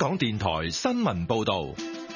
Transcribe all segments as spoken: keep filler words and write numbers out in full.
港電台新聞報道。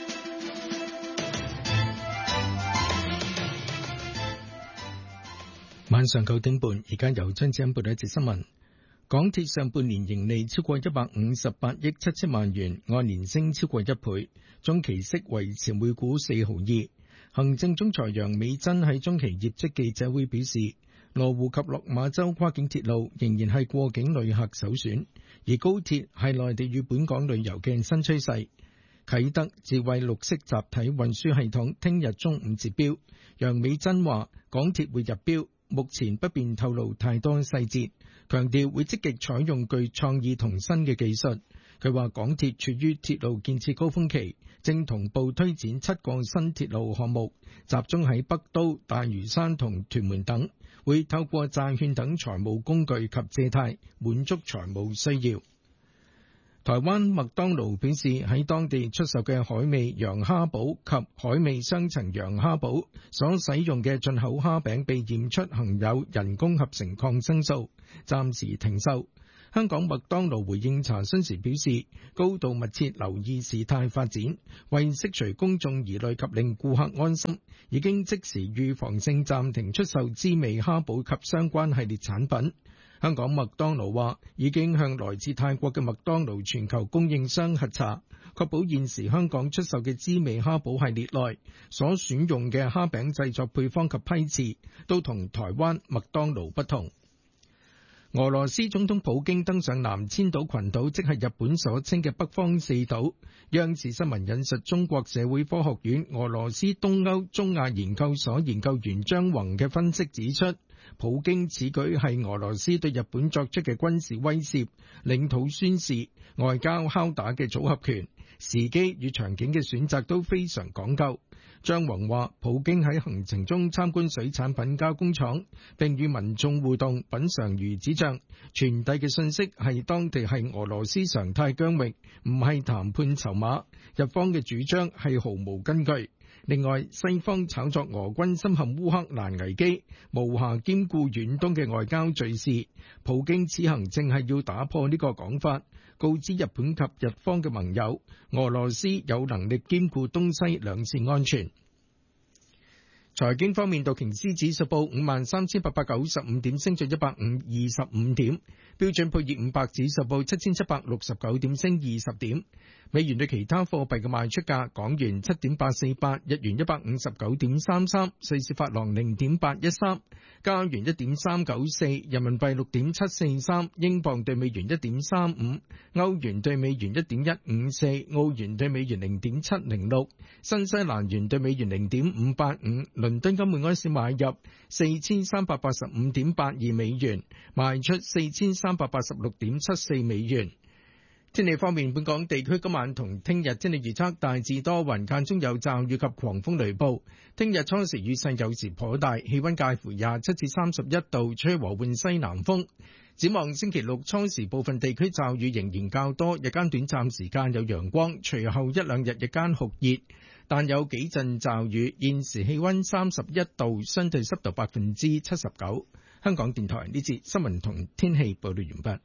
晚上九點半，而家由張子欣報道一節新聞。港鐵上半年盈利超過一百五十八億七千萬元，按年升超過一倍，中期息維持每股四毫二。行政總裁楊美珍喺中期業績記者會表示，羅湖及落馬洲跨境鐵路仍然係過境旅客首選，而高鐵係內地與本港旅遊嘅新趨勢。啟德智慧綠色集體運輸系統聽日中午截標，楊美珍話港鐵會入標，目前不便透露太多細節，強調會積極採用具創意同新嘅技術。佢話港鐵處於鐵路建設高峰期，正同步推展七個新鐵路項目，集中喺北都、大嶼山同屯門等，會透過債券等財務工具及借貸滿足財務需要。台灣麥當勞表示，喺當地出售嘅海味洋蝦堡及海味雙層洋蝦堡所使用嘅進口蝦餅被驗出含有人工合成抗生素，暫時停售。香港麥當勞回應查詢時表示，高度密切留意事態發展，為釋除公眾疑慮及令顧客安心，已經即時預防性暫停出售滋味蝦堡及相關系列產品。香港麥當勞話已經向來自泰國嘅麥當勞全球供應商核查，確保現時香港出售嘅滋味蝦堡系列內所選用嘅蝦餅製作配方及批次都同台灣麥當勞不同。俄羅斯總統普京登上南千島群島，即係日本所稱嘅北方四島。央視新聞引述中國社會科學院俄羅斯東歐中亞研究所研究員張宏嘅分析指出，普京此舉係俄羅斯對日本作出嘅軍事威懾、領土宣示、外交敲打嘅組合拳，時機與場景嘅選擇都非常講究。張宏話，普京喺行程中參觀水產品加工廠，並與民眾互動，品嘗魚子醬，傳遞嘅信息係當地係俄羅斯常態疆域，唔係談判籌碼。日方嘅主張係毫無根據。另外，西方炒作俄軍深陷烏克蘭危機，無暇兼顧遠東嘅外交敘事。普京此行正係要打破呢個講法，告知日本及日方嘅盟友，俄羅斯有能力兼顧東西兩線安全。財經方面，道瓊斯指數報五萬三千八百九十五點，升咗一百二十五點；標準普爾五百指數報七千七百六十九點，升二十點。美元對其他貨幣嘅賣出價：港元七點八四八，日元一百五十九點三三，瑞士法郎零點八一三，加元一點三九四，人民幣六點七四三，英鎊對美元一點三五，歐元對美元一點一五四，澳元對美元零點七零六，新西蘭元對美元零點五八五。倫敦金每安士買入四千三百八十五點八二美元，賣出四千三百八十六點七四美元。天氣方面，本港地區今晚同聽日天氣預測大致多雲，間中有驟雨及狂風雷暴。聽日初時雨勢有時頗大，氣溫介乎廿七至三十一度，吹和緩西南風。展望星期六初時部分地區驟雨仍然較多，日間短暫時間有陽光，隨後一兩日日間酷熱，但有幾陣驟雨。現時氣溫三十一度，相對濕度百分之七十九。香港電台呢節新聞同天氣報道完畢。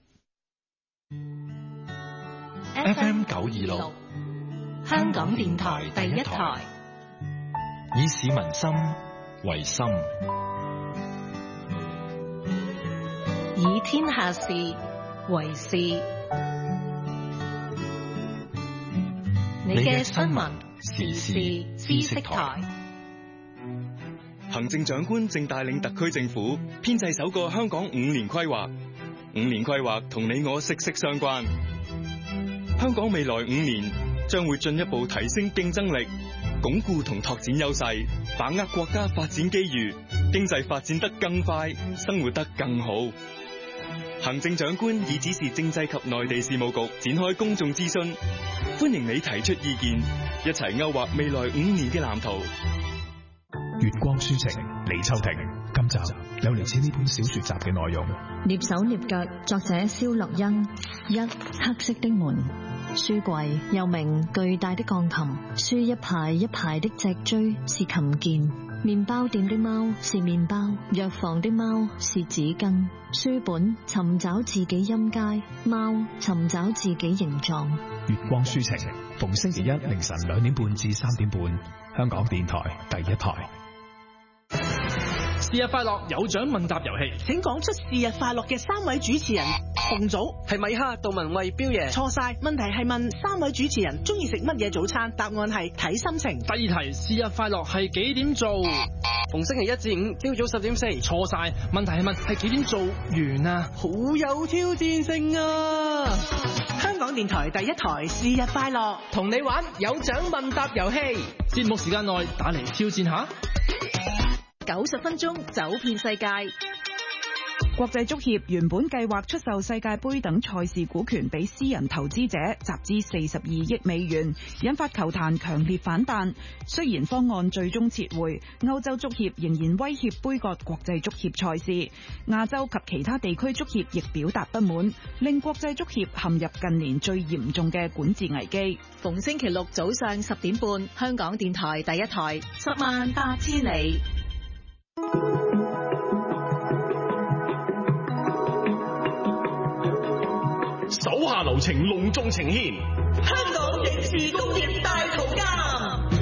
F M 九二六， 香港電台第一台， 以市民心為心， 以天下事為事。你嘅新聞時事知識台。 行政長官正帶領特區政府編製首個香港五年規劃，五年規劃同你我息息相關。香港未來五年將會進一步提升競爭力，鞏固同拓展優勢，把握國家發展機遇，經濟發展得更快，生活得更好。行政長官已指示政制及內地事務局展開公眾諮詢，歡迎你提出意見，一齊勾畫未來五年嘅藍圖。 月光書情，李秋婷。今集有嚟自呢本小說集嘅內容。 躡手躡腳，作者蕭樂欣。一，黑色的門。書櫃又名巨大的鋼琴，書一排一排的脊椎是琴鍵。 麵包店的貓是麵包，藥房的貓是紙巾，書本尋找自己音階，貓尋找自己形狀。 月光書情，逢星期一凌晨兩點半至三點半，香港電台第一台。 是日快樂有獎問答遊戲， 請講出是日快樂嘅三位主持人。紅組係米哈、杜文蔚、彪爺。 錯晒，問題係問三位主持人中意食乜嘢早餐，答案係睇心情。 第二題，是日快樂係幾點做？逢星期一至五朝早十點四。錯晒，問題係問係幾點做完啊？ 好有挑戰性啊！香港電台第一台是日快樂， 同你玩有獎問答遊戲，節目時間內打嚟挑戰下。 九十分鐘走遍世界。 國際足協原本計劃出售世界盃等賽事股權俾私人投資者，集資四十二億美元，引發球壇強烈反彈。雖然方案最終撤回，歐洲足協仍然威脅杯葛國際足協賽事。亞洲及其他地區足協亦表達不滿，令國際足協陷入近年最嚴重嘅管治危機。 逢星期六早上十點半，香港電台第一台，十萬八千里。 手下留情，隆重呈獻香港影視工業大圖鑑。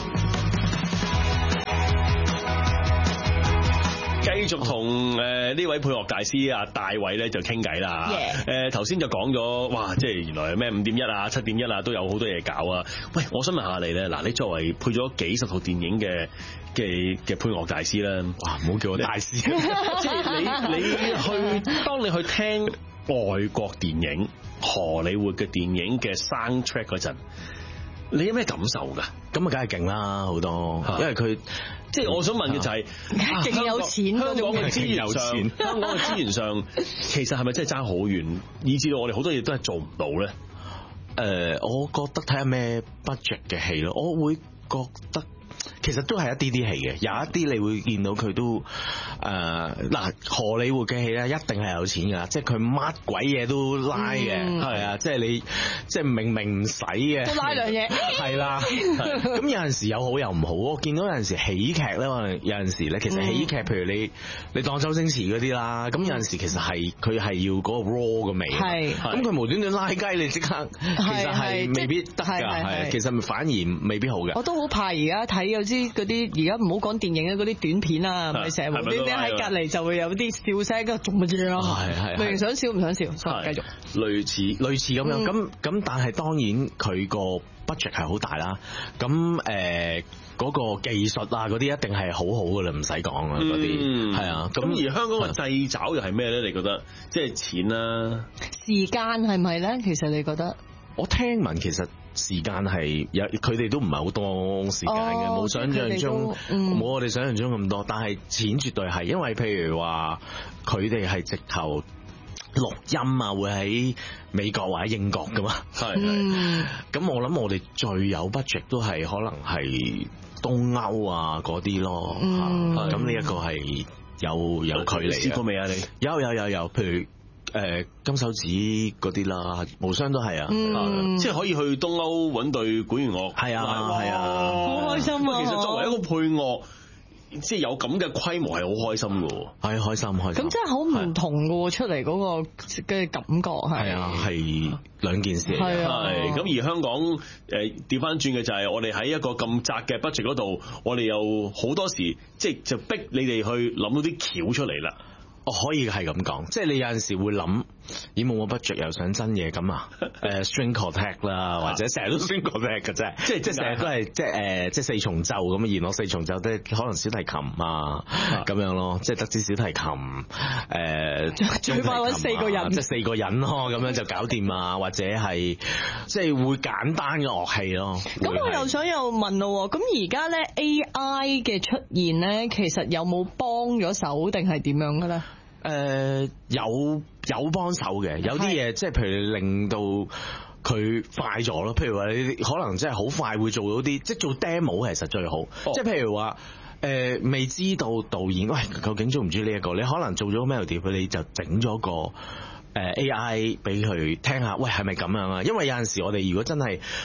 繼續同誒呢位配樂大師啊戴偉咧就傾偈啦。誒頭先就講咗，哇！即係原來咩五點一啊、七點一啊都有好多嘢搞啊。喂，我想問下你咧，嗱，你作為配咗幾十套電影嘅嘅嘅配樂大師咧，哇！唔好叫我大師，即係你你去當你去聽外國電影、荷里活嘅電影嘅 soundtrack 嗰陣，你有咩感受㗎？ 咁啊，梗係勁啦，好多，因為佢即係我想問嘅就係、是， 勁、啊、有錢， 香港嘅資源上，香港嘅資源上，其實係咪真係爭好遠，以至到我哋好多嘢都係做唔到咧？ 誒、呃，我覺得睇下咩 budget 嘅戲咯，我會覺得。其實都係一啲啲戲嘅，有一啲你會見到佢都誒嗱、呃、荷里活嘅戲咧，一定係有錢㗎，即係佢乜鬼嘢都拉嘅，係、嗯、啊，即係你即係明明唔使嘅都拉兩嘢，係啦。咁有陣時有好有唔好，我見到有陣時喜劇咧，可能有陣時咧，其實喜劇譬如你你當周星馳嗰啲啦，咁有陣時其實係佢係要嗰個 raw 嘅味，係咁佢無端端拉雞，你即刻其實係未必得㗎，係其實反而未必好嘅。 我都好怕而家睇有啲嗰啲而家唔好講電影啊，嗰啲短片啊，咪成日無端端喺隔離就會有啲笑聲，咁做乜嘢咯？係係明想笑唔想笑，繼續類似類似咁樣，咁咁但係當然佢個 budget 係好大啦，咁誒嗰個技術啊嗰啲一定係好好㗎啦，唔使講啊嗰啲係啊。咁而香港嘅掣肘又係咩咧？你覺得即係錢啦、 時間係咪咧？其實你覺得？ 我聽聞其實時間係有，佢哋都唔係好多時間嘅，冇、哦、想象中冇、嗯、我哋想象中咁多。但係錢絕對係，因為譬如話佢哋係直頭錄音啊，會喺美國或者英國噶嘛。係係。咁我諗我哋最有 budget 都係可能係東歐啊嗰啲咯。咁呢一個係有有距離。 試過未啊？你有有有有，譬如。誒、呃、金手指嗰啲啦，無雙都係啊、嗯， 即係可以去東歐揾隊管弦樂， 係啊係啊， 好開心啊！ 其實作為一個配樂，即係有咁嘅規模係好開心嘅喎， 係開心開心。 咁真係好唔同嘅喎，出嚟嗰個嘅感覺係係啊係兩件事嚟嘅。 係咁而香港誒調翻轉嘅就係我哋喺一個咁窄嘅 budget 嗰度，我哋有好多時即係就逼你哋去諗到啲橋出嚟啦。 哦，可以係咁講，即係你有陣時會諗，咦冇冇 budget 又想真嘢咁啊？誒、呃、string quartet 啦，或者成日都 string quartet 嘅啫，即係即係成日都係即係誒即係四重奏咁，弦樂四重奏都可能小提琴啊咁樣咯，即係得支小提琴誒、呃， 最快揾四個人， 即係四個人咯，咁樣就搞掂啊，或者係即係會簡單嘅樂器咯。 咁我又想又問咯，咁而家咧 A I 嘅出現咧，其實有冇幫咗手定係點樣嘅咧？ 誒、呃、有有幫手嘅，有啲嘢即係譬如令到佢快咗咯。譬如話你可能真係好快會做到啲，即係做 demo 其實最好。哦、即係譬如話誒、呃、未知道導演喂究竟中唔中意呢一個，你可能做咗 melody 佢你就整咗個誒 A I 俾佢聽下，喂係咪咁樣啊？因為有陣時我哋如果真係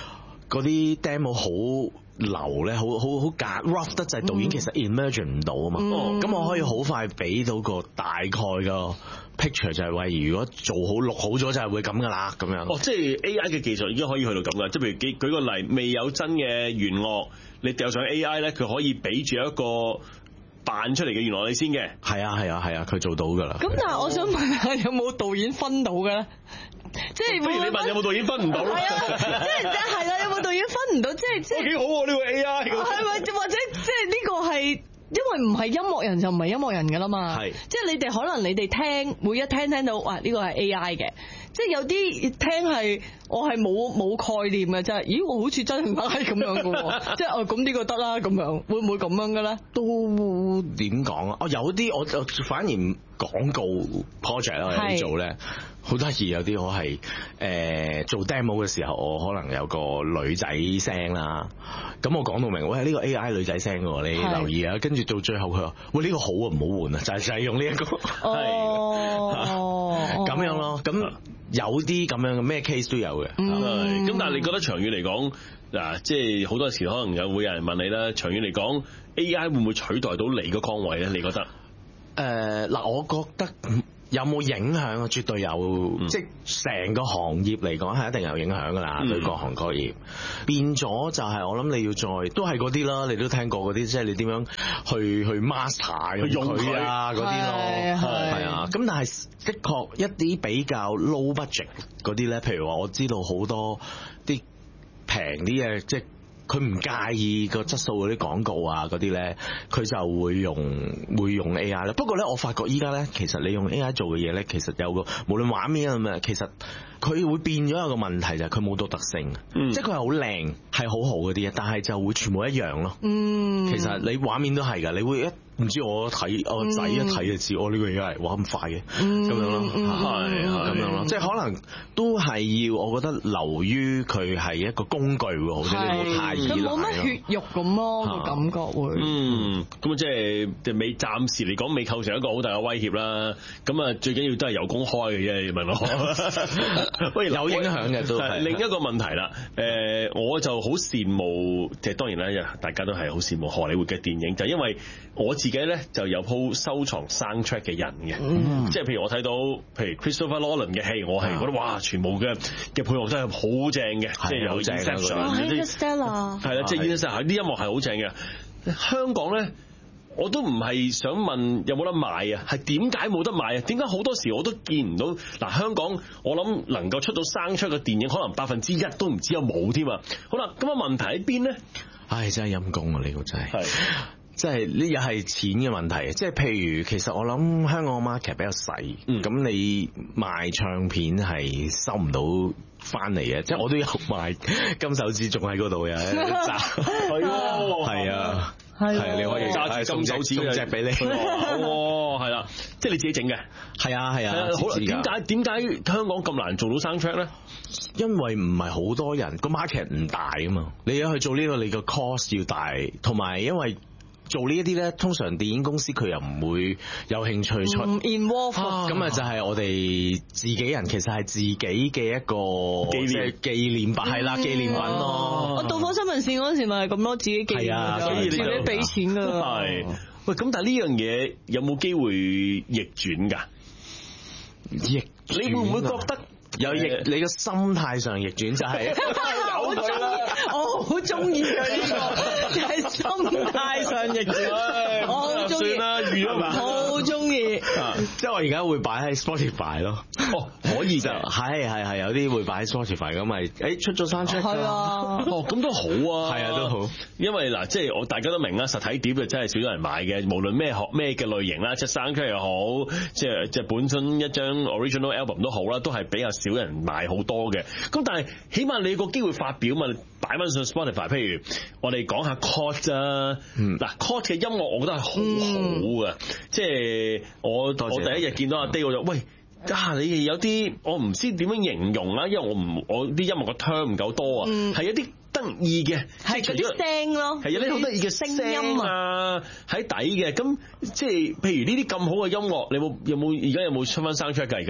嗰啲 demo 好流咧，好好好夾 rough 得滯，導演其實 emerge 唔到啊嘛。咁、嗯、我可以好快俾到個大概個 picture 就係話，如果做好錄好咗就係會咁噶啦，咁樣。 哦，即係 A I 嘅技術已經可以去到咁噶，即係譬如舉舉個例，未有真嘅原樂，你掉上 A I 咧，佢可以俾住一個扮出嚟嘅原樂你先嘅。 係啊係啊係啊，佢做到噶啦。 咁但係我想問下，有冇導演分到嘅咧？即係不如你問有冇導演分唔到？ 係啊，即係係啦，有冇導演分唔到？即係即係幾好喎呢個 A I。 係咪或者即係呢個係？因為唔係音樂人就唔係音樂人㗎啦嘛，係即係你哋可能你哋聽每一聽聽到哇呢個係 A I 嘅，即係有啲聽係我係冇冇概念嘅啫，咦我好似真係唔係咁樣嘅喎，即係哦咁呢個得啦咁樣，會唔會咁樣嘅咧？ 都點講啊？哦有啲我就反而廣告 project 啦，有啲做咧。好得意，有啲我係誒、呃、做 demo 嘅時候，我可能有個女仔聲啦，咁我講到明，喂呢、呢個 A I 女仔聲喎，你留意啊，跟住到最後佢話，喂呢、呢個好啊，唔好換啊，就係、係、就係用呢、呢、一個，係哦， 咁樣咯，咁有啲咁樣嘅咩 case 都有嘅，咁、 嗯、但係你覺得長遠嚟講，嗱即係好多時可能有會有人問你啦，長遠嚟講 A I 會唔會取代到你個崗位咧？你覺得？誒嗱、 呃，我覺得。有冇影響啊？絕對有，嗯、即係成個行業嚟講係一定有影響㗎啦，嗯、對各行各業。變咗就係我諗你要再都係嗰啲啦，你都聽過嗰啲，即係你點樣去去 master 用佢啊嗰啲咯，係啊。咁但係的確一啲比較 low budget 嗰啲咧，譬如話我知道好多啲平啲嘅即係。佢唔介意個質素嗰啲廣告啊嗰啲咧，佢就會用會用 A I 啦。不過咧，我發覺依家咧，其實你用 A I 做嘅嘢咧，其實有個無論畫面咁啊，其實佢會變咗有個問題就係佢冇到特性，嗯、即係佢係好靚係好好嗰啲嘢，但係就會全部一樣咯。嗯，其實你畫面都係㗎，你會一。唔知我睇我仔一睇就知，我呢、嗯哦呢個而家係哇咁快嘅，咁、嗯、樣咯，係咁樣咯，即係可能都係要，我覺得流於佢係一個工具喎，好似你冇太依賴佢冇乜血肉咁咯個感覺會。嗯，咁即係即係未暫時嚟講未構成一個好大嘅威脅啦。咁啊最緊要都係有公開嘅啫，問我。喂，有影響嘅都係。另一個問題啦，誒我就好羨慕，即係當然啦，大家都係好羨慕荷里活嘅電影，就係、因為我自己咧就有鋪收藏 soundtrack 嘅人嘅，嗯、即係譬如我睇到譬如 Christopher Nolan 嘅戲，我係覺得哇，全部嘅嘅配樂都係好正嘅，即係有 Inception 係啦，即係 Inception 啲音樂係好正嘅。香港咧，我都唔係想問有冇得賣啊，係點解冇得賣啊？點解好多時我都見唔到嗱？香港我諗能夠出到 soundtrack 嘅電影，可能百分之一都唔知有冇添啊！好啦，咁啊問題喺邊咧？唉，真係陰公啊！呢個真係。即係呢又係錢嘅問題，即係譬如其實我諗香港嘅 market 比較細，咁、嗯、你賣唱片係收唔到翻嚟嘅，即係我都有賣金手指仲喺嗰度嘅，係喎，係啊。係啊，你可以揸住金手指送隻俾你，哦，係啦，即係你自己整嘅，係啊係啊。好啦，點解點解香港咁難做到 soundtrack 咧？因為唔係好多人，個 market 唔大啊嘛。你要去做呢個，你個 cost 要大，同埋因為。做呢一啲咧，通常電影公司佢又唔會有興趣出 involve，咁啊就係我哋自己人，其實係自己嘅一個紀念紀念品，係啦紀念品咯。我到訪新聞線嗰陣時咪係咁咯，自己紀念㗎，所以你自己俾錢㗎。係，喂，咁但係呢樣嘢有冇機會逆轉㗎？逆，你會唔會覺得？有逆，你嘅心態上逆轉就係有佢啦，我好中意啊呢個，就係心態上逆轉，我好中意，預咗嘛，好中意，即係我而家會擺喺 Spotify 咯，哦，可以就係係係有啲會擺喺 Spotify 咁咪，誒出咗soundtrack係啊，哦咁都好啊，係啊都好，因為嗱即係我大家都明啦，實體碟就真係少咗人買嘅，無論咩學咩嘅類型啦，即係 soundtrack 又好，即係即係本身一張 original album 都好啦，都係比較少人買好多嘅，咁但係起碼你個機會發表嘛，擺翻上 Spotify， 譬如我哋講下 Chord 啫，嗱 Chord 嘅音樂我覺得係好好嘅，即係我我第一日見到阿 Day 我就喂啊，你哋有啲我唔知點樣形容啦，因為我唔我啲音樂個 term 唔夠多啊，係一啲得意嘅，係嗰啲聲咯，係有啲好得意嘅聲音啊喺底嘅，咁即係譬如呢啲咁好嘅音樂，你有冇有冇而家有冇出翻 soundtrack 㗎而家？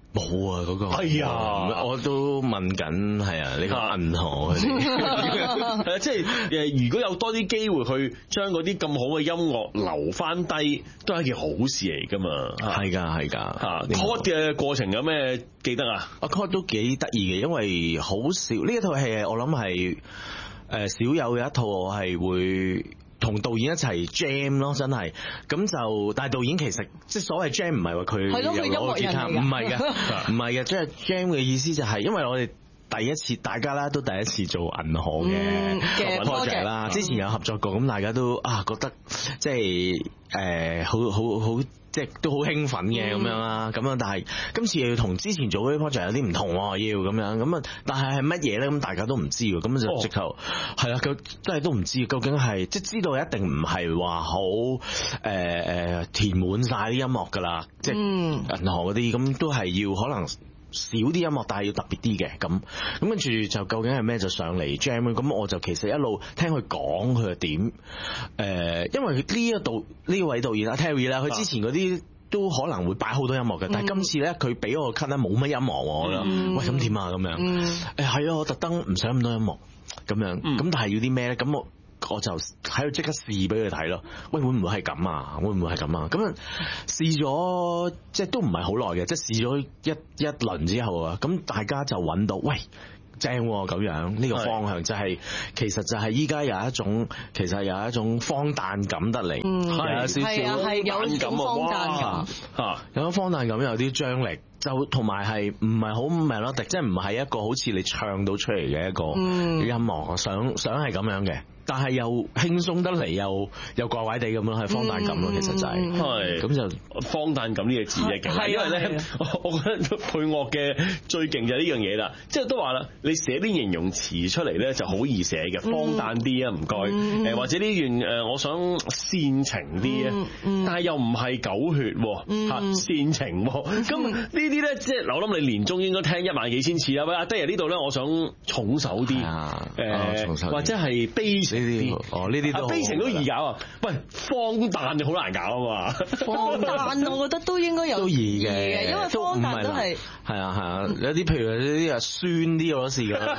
冇啊，嗰、嗰個哎呀， 我都問緊，係啊，呢個銀河係啊，即係誒，如果有多啲機會去將嗰啲咁好嘅音樂留翻低，都係一件好事嚟噶嘛。 係㗎，係㗎。 嚇 ，cut 嘅過程有咩記得啊？ 啊 cut 都幾得意嘅，因為好少呢一套戲，我諗係誒少有嘅一套，我係會同導演一齊 jam 咯，真係咁就，但係導演其實即係所謂 jam 唔係話佢有攞個吉他，唔係嘅，唔係嘅，即係 jam 嘅意思就係因為我哋第一次大家啦都第一次做銀河嘅 project 啦，之前有合作過，咁大家都啊覺得即係誒好好好。即係都好興奮嘅咁樣啦，咁樣但係今次又要同之前做嗰啲 project 有啲唔同喎，要咁樣咁啊，但係係乜嘢咧？咁大家都唔知喎，咁就直頭係啦，佢真係都唔知究竟係即係知道一定唔係話好誒誒填滿晒啲音樂㗎啦，即係銀河嗰啲咁都係要可能少啲音樂，但係要特別啲嘅咁，咁跟住就究竟係咩就上嚟 jam 咁，我就其實一路聽佢講佢係點誒，因為呢一度呢位導演阿 Terry 啦，佢之前嗰啲都可能會擺好多音樂嘅，但係今次咧佢俾我 cut 咧冇乜音樂我啦，喂咁點啊咁樣？誒係啊，我特登唔想咁多音樂咁樣，咁但係要啲咩咧？咁我。我就喺度即刻試俾佢睇咯，喂會唔會係咁啊？會唔會係咁啊？咁啊試咗即係都唔係好耐嘅，即係試咗一一輪之後啊，咁大家就揾到喂正咁樣呢個方向，就係其實就係依家有一種其實有一種荒誕感得嚟，有少少有種荒誕感嚇，有種荒誕感有啲張力。就同埋係唔係好 melodic，即係唔係一個好似你唱到出嚟嘅一個音樂，想想係咁樣嘅，但係又輕鬆得嚟，又又怪怪地咁樣，係荒誕感咯。其實就係係咁就荒誕感呢個字嘅勁，因為咧，我覺得配樂嘅最勁就係呢樣嘢啦。即係都話啦，你寫啲形容詞出嚟咧就好易寫嘅，荒誕啲啊，唔該誒，或者呢段誒，我想煽情啲啊，但係又唔係狗血嚇煽情咁呢。呢啲咧，即係我諗你年中應該聽一萬幾千次啦。喂，阿 Dee 呢度咧，我想重手啲，誒、呃，或者係悲情啲。哦，呢啲都悲情都易搞啊。喂，荒誕就好難搞啊嘛。 荒誕我覺得都應該有都易嘅， 因為荒誕都係係啊係啊，有啲譬如有啲啊酸啲嗰時嘅，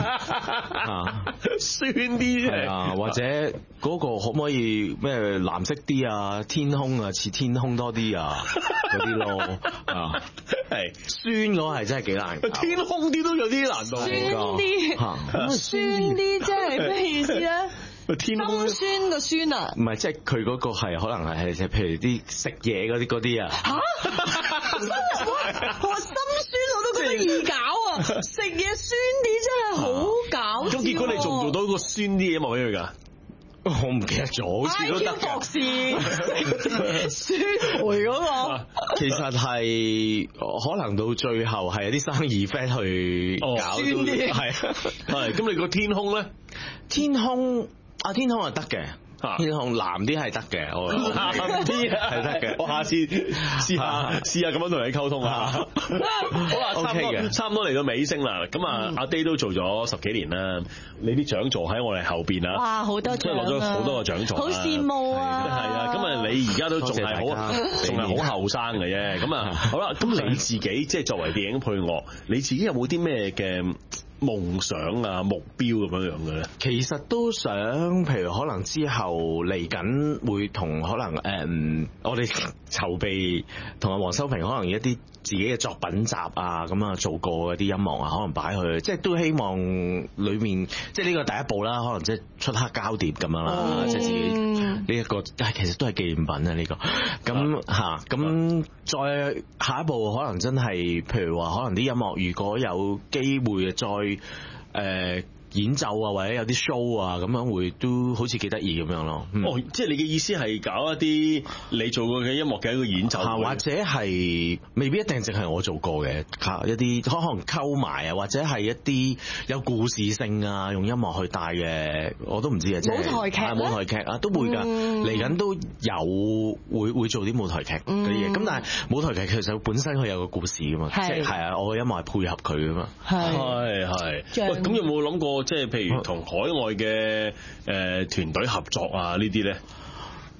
酸啲係啊，或者嗰個可唔可以咩藍色啲啊？天空啊，似天空多啲啊，嗰啲咯啊。係酸嗰個係真係幾難， 天空啲都有啲難度。 酸啲，酸啲即係咩意思咧？ 天空心酸個酸啊？ 唔係，即係佢嗰個係可能係係譬如啲食嘢嗰啲嗰啲啊。 嚇！我心酸我都覺得易搞啊！食嘢酸啲真係好搞。 咁結果你做唔做到個酸啲嘢冇俾佢㗎？ 我唔記得咗，好似都得博士酸梅嗰個， 其實係可能到最後係有啲生意 friend 去搞酸啲，係係。咁你個天空咧？ 天空啊，天空係得嘅。天空藍啲係得嘅，我藍啲係得嘅。我下次試下試下咁樣同你溝通啊。好啦，差唔多差唔多嚟到尾聲啦。咁啊，阿 Dee 都做咗十幾年啦。你啲獎座喺我哋後邊啦。 哇，好多獎啊！ 即係攞咗好多個獎座。 好羨慕啊！ 係啊，咁啊，你而家都仲係好，仲係好後生嘅啫。咁啊，好啦，咁你自己即係作為電影配樂，你自己有冇啲咩嘅夢想啊、目標咁樣樣嘅咧？ 其實都想，譬如可能之後嚟緊會同可能誒、嗯，我哋籌備同阿黃修平可能一啲自己嘅作品集啊，咁啊做過嗰啲音樂啊，可能擺去，即係都希望裏面，即係呢個第一步啦，可能即係出黑膠碟咁樣啦，哦、即係自己呢一、這個，但係其實都係紀念品啊呢、這個，咁吓，咁、啊、再下一步可能真係，譬如話可能啲音樂如果有機會再誒。呃演奏啊，或者有啲 show 啊，咁樣會都好似幾得意咁樣咯。 嗯、哦，即係你嘅意思係搞一啲你做過嘅音樂嘅一個演奏， 或者係未必一定淨係我做過嘅，一啲可能溝埋啊，或者係一啲有故事性啊，用音樂去帶嘅，我都唔知啊。即係舞台劇咧， 舞台劇啊都會㗎，嚟緊、嗯、都有會會做啲舞台劇嗰啲嘢。咁、嗯、但係舞台劇其實本身佢有個故事㗎嘛，即係係啊，我嘅音樂係配合佢㗎嘛。 係係。喂，咁有冇諗過？即係譬如同海外嘅誒團隊合作啊呢啲咧，誒、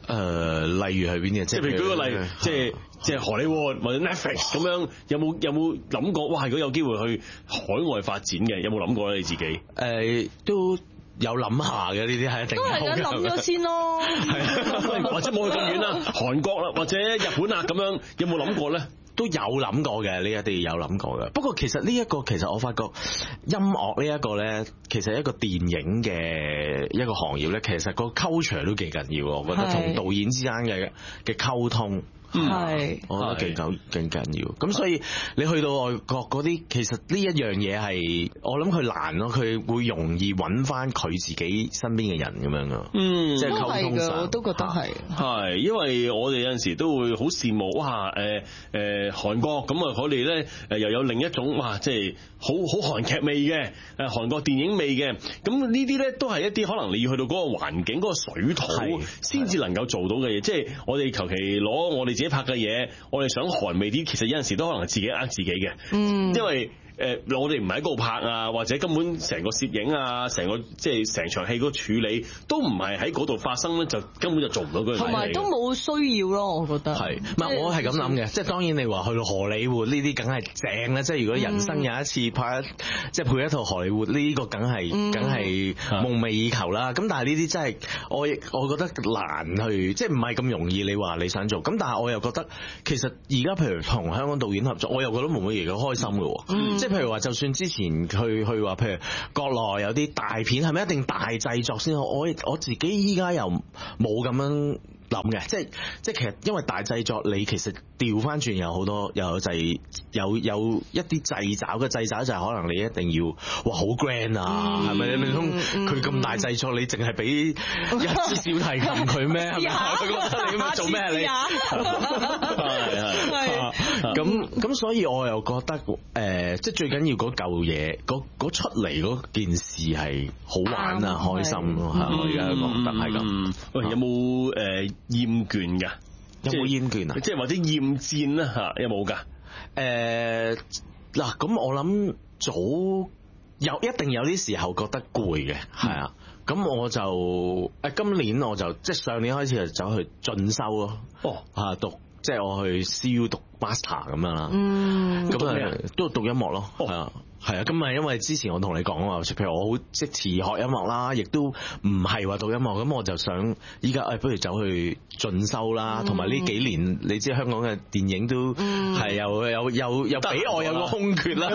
誒，例如係邊啲？ 即係譬如舉個例，即係即係荷里活或者 Netflix 咁樣，有冇有冇諗過？哇！如果有機會去海外發展嘅，有冇諗過咧？你自己誒、 呃、都有諗下嘅，呢啲係一定都係咁諗咗先咯。 係或者冇去咁遠啦，韓國啦或者日本啊咁樣，有冇諗過咧？ 都有諗過嘅，呢一啲有諗過嘅。不過其實呢一個其實我發覺音樂呢一個咧，其實一個電影嘅一個行業咧，其實個 culture 都幾緊要，我覺得同導演之間嘅嘅溝通。係，我覺得幾緊幾緊要。咁所以你去到外國嗰啲，其實呢一樣嘢係我諗佢難咯，佢會容易揾翻佢自己身邊嘅人咁樣咯。嗯，即係溝通上， 我都覺得係。 係，因為我哋有陣時都會好羨慕，哇！誒誒韓國咁啊，佢哋咧誒又有另一種哇，即係好好韓劇味嘅誒韓國電影味嘅。咁呢啲咧都係一啲可能你要去到嗰個環境、嗰個水土先至能夠做到嘅嘢。即係我哋求其攞我哋自己拍嘅嘢，我哋想韓味啲，其實有陣時都可能係自己呃自己嘅。嗯，因為誒、呃，我哋唔係喺嗰度拍啊，或者根本成個攝影啊，成個即係成場戲嗰個處理都唔係喺嗰度發生咧，就根本就做唔到嗰樣嘢。 同埋都冇需要咯，我覺得係。 唔係我係咁諗嘅，即係當然你話去到荷里活呢啲梗係正啦，即係如果人生有一次拍一、嗯、即係配一套荷里活呢、呢個梗係梗係夢寐以求啦。咁、嗯、但係呢啲真係我我覺得難去，即係唔係咁容易。你話你想做，咁但係我又覺得其實而家譬如同香港導演合作，我又覺得冇乜嘢嘅開心嘅，嗯、即係。譬如話，就算之前去去話，譬如國內有啲大片，係咪一定大製作先好？我我自己依家又冇咁樣諗嘅，即係即係其實因為大製作，你其實調翻轉有好多又有製有有一啲製找嘅製找就係可能你一定要哇好 grand 啊，係咪、嗯？你唔通佢咁大製作，你淨係俾一支小提琴佢咩？係咪？佢覺得你咁做咩？你係係咁咁，所以我又覺得誒、呃，即係最緊要嗰嚿嘢，嗰出嚟嗰件事係好玩啊，開心咯嚇！我而家覺得係咁。喂，有冇誒厭倦㗎？有冇厭倦啊？即係或者厭戰啦嚇？有冇㗎？誒嗱，咁我諗早有一定有啲時候覺得攰嘅，係啊。咁我就誒今年我就即係上年開始就走去進修咯。哦，啊讀。即係我去 C U 讀 master 咁樣啦，嗯，咁啊都讀音樂咯，係啊，係啊，咁啊因為之前我同你講啊，譬如我好即時學音樂啦，亦都唔係話讀音樂，咁我就想依家誒不如走去進修啦，同埋呢幾年你知香港嘅電影都係又有有又俾我有個空缺啦，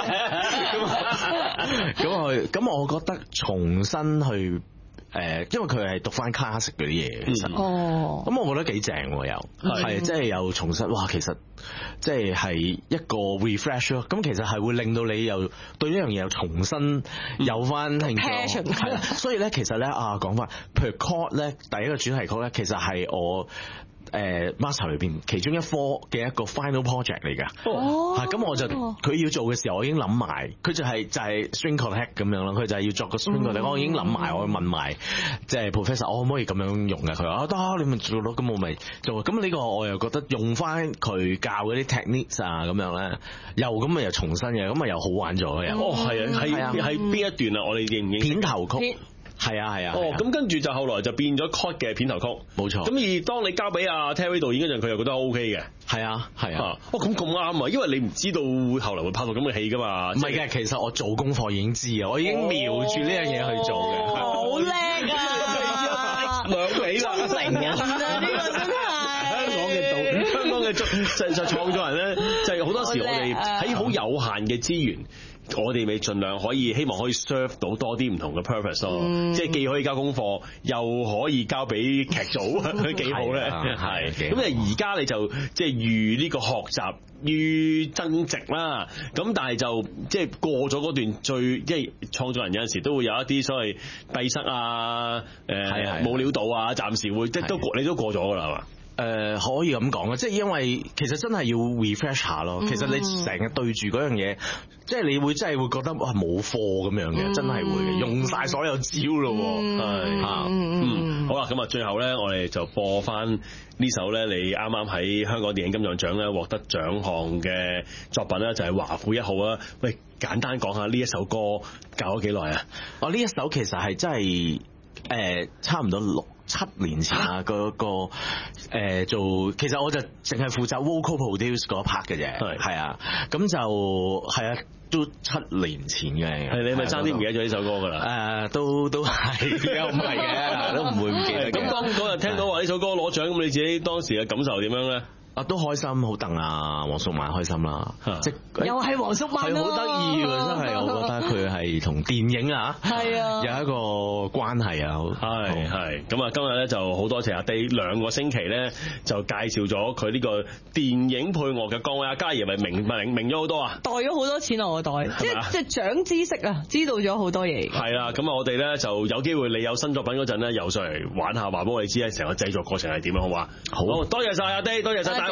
咁我咁我覺得重新去。誒，因為佢係讀翻 classic 嗰啲嘢，其實，哦，咁我覺得幾正喎，又係即係又重新，哇，其實即係係一個 refresh 咯，咁其實係會令到你又對呢樣嘢又重新有翻興趣，係啦，所以咧其實咧啊講翻，譬如 chord 咧第一個主題曲咧，其實係我。誒 master 裏邊其中一科嘅一個 final project 嚟㗎，哦，係咁我就佢要做嘅時候，我已經諗埋，佢就係就係 string quartet 咁樣咯，佢就係要作個 string quartet，我已經諗埋，我問埋即係 professor，我可唔可以咁樣用嘅？佢話啊得，你咪做咯，咁我咪做，咁呢個我又覺得用翻佢教嗰啲 techniques 啊咁樣咧，又咁啊又重新嘅，咁啊又好玩咗又，哦係啊係係邊一段啊？我哋認唔認片頭曲？係啊係啊，哦咁跟住就後來就變咗 cut 嘅片頭曲，冇錯。咁而當你交俾阿 Terry 導演嗰陣，佢又覺得 O K 嘅，係啊係啊，哦咁咁啱啊，因為你唔知道會後來會拍到咁嘅戲噶嘛。唔係嘅，其實我做功課已經知啊，我已經瞄住呢樣嘢去做嘅。好叻啊！兩尾啦，聰明啊！呢個真係香港嘅導，香港嘅就就創作人咧，就係好多時我哋喺好有限嘅資源。我哋咪盡量可以希望可以 serve 到多啲唔同嘅 purpose 咯，嗯、即係既可以交功課，又可以交俾劇組，幾好咧。係咁啊！而家你就即係預呢個學習於增值啦。咁但係就即係過咗嗰段最即係創作人有陣時都會有一啲所謂閉塞啊，誒冇料到啊，暫時會即係都你都過咗㗎啦，係嘛？誒、呃、可以咁講嘅，即係因為其實真係要 refresh 下咯。其實你成日對住嗰樣嘢，即係你會真係會覺得哇冇貨咁樣嘅，真係會用晒所有招咯。係啊，嗯，好啦，咁啊，最後咧，我哋就播翻呢首咧，你啱啱喺香港電影金像獎咧獲得獎項嘅作品咧，就係華府一號啊。喂，簡單講下呢一首歌教咗幾耐啊？哦，呢一首其實係真係誒差唔多六七年前啊，嗰個誒做，其實我就淨係負責 vocal produce 嗰一 part 嘅啫，係係啊，咁就係啊。都七年前嘅， 係你咪爭啲唔記得咗呢首歌㗎啦？誒、 呃，都都係，又唔係嘅，都唔會唔記得嘅。 咁當嗰日聽到話呢首歌攞獎，咁你自己當時嘅感受點樣咧？ 啊，都開心，好戥啊，黃淑曼開心啦，即又係黃淑曼係好得意喎，真係，我覺得佢係同電影啊，係啊，有一個關係啊， 係係。咁啊，今日咧就好多謝阿 Day 兩個星期咧就介紹咗佢呢個電影配樂嘅崗位，阿嘉怡咪明明明咗好多啊， 袋咗好多錢落我袋，即係即係長知識啊，知道咗好多嘢。 係啦，咁啊，我哋咧就有機會你有新作品嗰陣咧，又上嚟玩下，話俾我哋知咧成個製作過程係點樣，好嘛？好，多謝晒阿 Day，多謝晒。